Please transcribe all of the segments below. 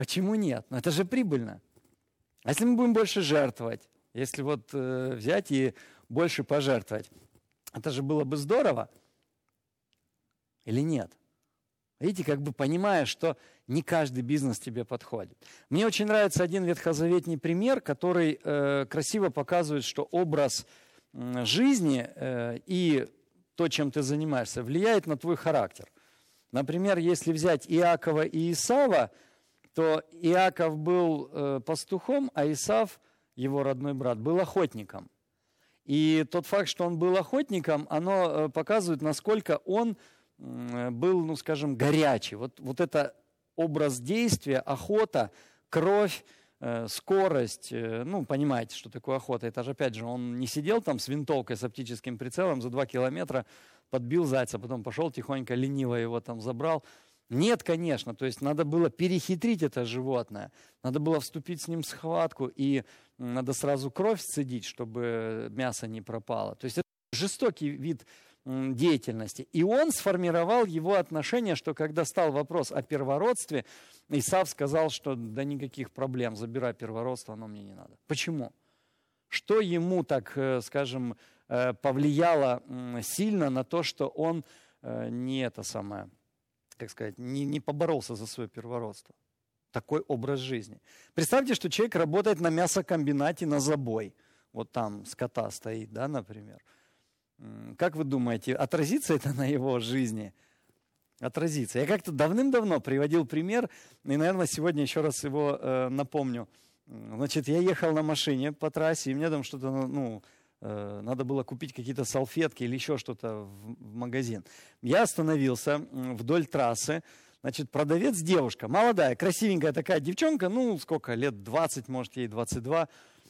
Почему нет? Ну, это же прибыльно. А если мы будем больше жертвовать, если вот взять и больше пожертвовать, это же было бы здорово или нет? Видите, как бы понимая, что не каждый бизнес тебе подходит. Мне очень нравится один ветхозаветний пример, который красиво показывает, что образ жизни и то, чем ты занимаешься, влияет на твой характер. Например, если взять Иакова и Исава, то Иаков был пастухом, а Исав, его родной брат, был охотником. И тот факт, что он был охотником, оно показывает, насколько он был, ну скажем, горячий. Вот это образ действия, охота, кровь, скорость. Ну, понимаете, что такое охота. Это же, опять же, он не сидел там с винтовкой, с оптическим прицелом, за 2 километра подбил зайца, потом пошел тихонько, лениво его там забрал. Нет, конечно, то есть надо было перехитрить это животное, надо было вступить с ним в схватку, и надо сразу кровь сцедить, чтобы мясо не пропало. То есть это жестокий вид деятельности. И он сформировал его отношение, что когда стал вопрос о первородстве, Исав сказал, что да никаких проблем, забирай первородство, оно мне не надо. Почему? Что ему, так скажем, повлияло сильно на то, что он не это самое, как сказать, не поборолся за свое первородство? Такой образ жизни. Представьте, что человек работает на мясокомбинате на забой. Вот там скота стоит, да, например. Как вы думаете, отразится это на его жизни? Отразится. Я как-то давным-давно приводил пример, и, наверное, сегодня еще раз его напомню. Значит, я ехал на машине по трассе, и мне там что-то, надо было купить какие-то салфетки или еще что-то в магазин. Я остановился вдоль трассы. Значит, продавец девушка, молодая, красивенькая такая девчонка, ну, сколько, лет 20, может, ей 22.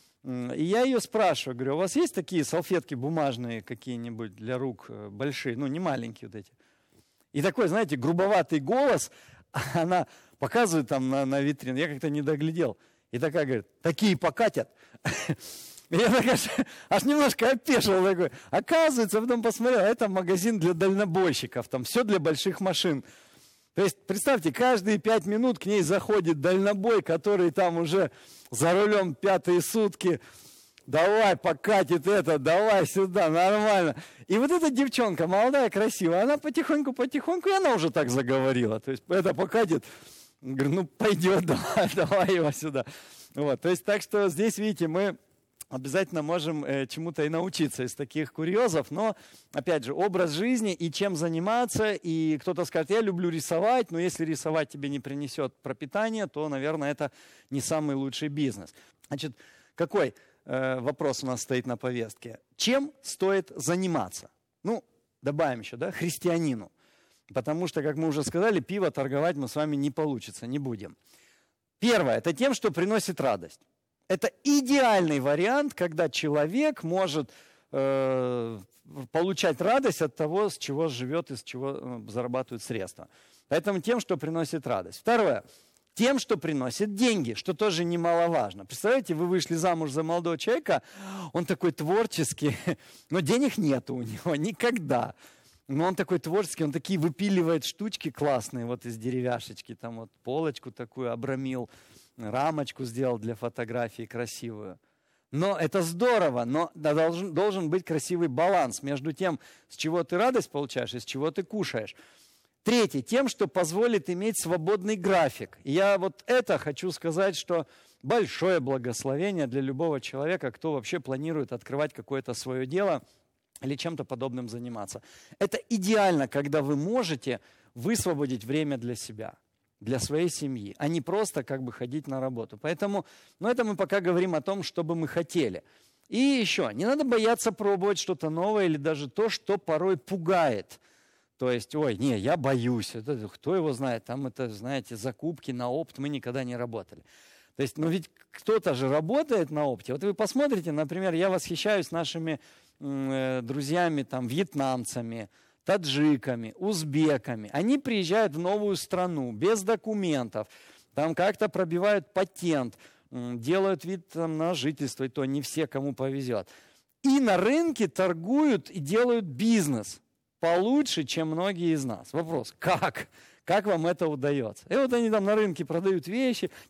И я ее спрашиваю, говорю, у вас есть такие салфетки бумажные какие-нибудь для рук большие, ну, не маленькие вот эти? И такой, знаете, грубоватый голос, она показывает там на витрину, я как-то не доглядел. И такая говорит, такие покатят. И я такая, аж немножко опешил такой. Оказывается, потом посмотрел, это магазин для дальнобойщиков, там все для больших машин. То есть, представьте, каждые 5 минут к ней заходит дальнобой, который там уже за рулем 5-е сутки. Давай, покатит это, давай сюда, нормально. И вот эта девчонка, молодая, красивая, она потихоньку, и она уже так заговорила. То есть, это покатит, говорю, ну, пойдет, давай его сюда. Вот, то есть, так что здесь, видите, мы обязательно можем чему-то и научиться из таких курьезов, но, опять же, образ жизни и чем заниматься, и кто-то скажет, я люблю рисовать, но если рисовать тебе не принесет пропитание, то, наверное, это не самый лучший бизнес. Значит, какой вопрос у нас стоит на повестке? Чем стоит заниматься? Ну, добавим еще, да, христианину, потому что, как мы уже сказали, пиво торговать мы с вами не получится, не будем. Первое, это тем, что приносит радость. Это идеальный вариант, когда человек может получать радость от того, с чего живет и с чего зарабатывает средства. Поэтому тем, что приносит радость. Второе. Тем, что приносит деньги, что тоже немаловажно. Представляете, вы вышли замуж за молодого человека, он такой творческий, но денег нету у него никогда. Но он такой творческий, он такие выпиливает штучки классные, вот из деревяшечки, там вот полочку такую обрамил, рамочку сделал для фотографии красивую. Но это здорово, но должен быть красивый баланс между тем, с чего ты радость получаешь и с чего ты кушаешь. Третье, тем, что позволит иметь свободный график. И я вот это хочу сказать, что большое благословение для любого человека, кто вообще планирует открывать какое-то свое дело или чем-то подобным заниматься. Это идеально, когда вы можете высвободить время для себя, для своей семьи, а не просто как бы ходить на работу. Поэтому, это мы пока говорим о том, что бы мы хотели. И еще, не надо бояться пробовать что-то новое или даже то, что порой пугает. То есть, я боюсь, это, кто его знает, там это, знаете, закупки на опт, мы никогда не работали. То есть, ведь кто-то же работает на опте. Вот вы посмотрите, например, я восхищаюсь нашими друзьями, там, вьетнамцами, таджиками, узбеками. Они приезжают в новую страну без документов, там как-то пробивают патент, делают вид там, на жительство, и то не все, кому повезет. И на рынке торгуют и делают бизнес получше, чем многие из нас. Вопрос, как? Как вам это удается? И вот они там на рынке продают вещи,